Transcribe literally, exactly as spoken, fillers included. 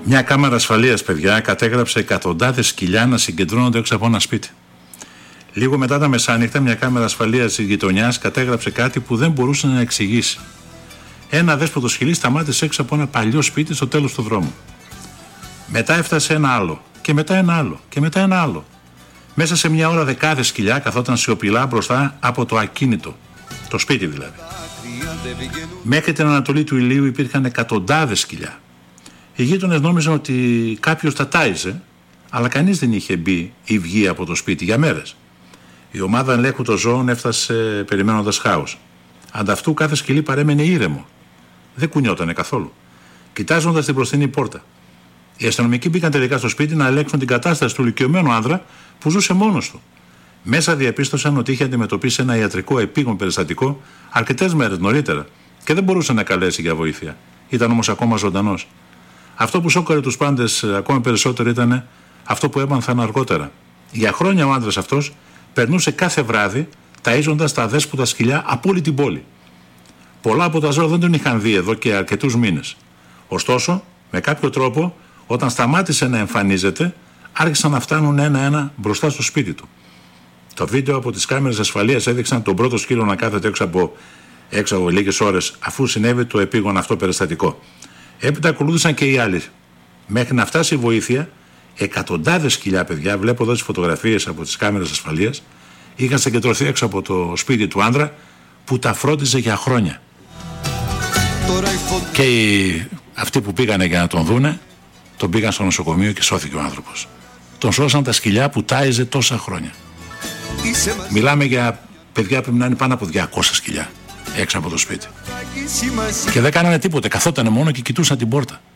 Μια κάμερα ασφαλείας, παιδιά, κατέγραψε εκατοντάδες σκυλιά να συγκεντρώνονται έξω από ένα σπίτι. Λίγο μετά τα μεσάνυχτα, μια κάμερα ασφαλείας της γειτονιάς κατέγραψε κάτι που δεν μπορούσε να εξηγήσει. Ένα αδέσποτο σκυλί σταμάτησε έξω από ένα παλιό σπίτι στο τέλος του δρόμου. Μετά έφτασε ένα άλλο, και μετά ένα άλλο, και μετά ένα άλλο. Μέσα σε μια ώρα δεκάδες σκυλιά καθόταν σιωπηλά μπροστά από το ακίνητο, το σπίτι δηλαδή. Μέχρι την ανατολή του ηλίου υπήρχαν εκατοντάδες σκυλιά. Οι γείτονες νόμιζαν ότι κάποιος τα τάιζε, αλλά κανείς δεν είχε μπει ή βγει από το σπίτι για μέρες. Η ομάδα ελέγχου των ζώων έφτασε περιμένοντας χάος. Ανταυτού κάθε σκυλί παρέμενε ήρεμο. Δεν κουνιότανε καθόλου, κοιτάζοντας την μπροστινή πόρτα. Οι αστυνομικοί μπήκαν τελικά στο σπίτι να ελέγξουν την κατάσταση του ηλικιωμένου άνδρα που ζούσε μόνος του. Μέσα διαπίστωσαν ότι είχε αντιμετωπίσει ένα ιατρικό επίγον περιστατικό αρκετές μέρες νωρίτερα και δεν μπορούσε να καλέσει για βοήθεια. Ήταν όμως ακόμα ζωντανός. Αυτό που σόκαρε τους πάντες ακόμα περισσότερο ήταν αυτό που έμαθαν αργότερα. Για χρόνια ο άνδρας αυτός περνούσε κάθε βράδυ ταΐζοντας τα αδέσποτα σκυλιά από όλη την πόλη. Πολλά από τα ζώα δεν τον είχαν δει εδώ και αρκετούς μήνες. Ωστόσο, με κάποιο τρόπο, όταν σταμάτησε να εμφανίζεται, άρχισαν να φτάνουν ένα-ένα μπροστά στο σπίτι του. Το βίντεο από τις κάμερες ασφαλείας έδειξαν τον πρώτο σκύλο να κάθεται έξω από, έξω από λίγες ώρες αφού συνέβη το επίγον αυτό περιστατικό. Έπειτα ακολούθησαν και οι άλλοι. Μέχρι να φτάσει η βοήθεια, εκατοντάδες σκυλιά, παιδιά, βλέπω εδώ τις φωτογραφίες από τις κάμερες ασφαλείας, είχαν συγκεντρωθεί έξω από το σπίτι του άνδρα που τα φρόντιζε για χρόνια. Και οι, αυτοί που πήγανε για να τον δούνε, τον πήγαν στο νοσοκομείο και σώθηκε ο άνθρωπος. Τον σώσαν τα σκυλιά που τάιζε τόσα χρόνια. Μιλάμε για παιδιά που να είναι πάνω από διακόσια σκυλιά έξω από το σπίτι. Και δεν κάνανε τίποτε, καθότανε μόνο και κοιτούσαν την πόρτα.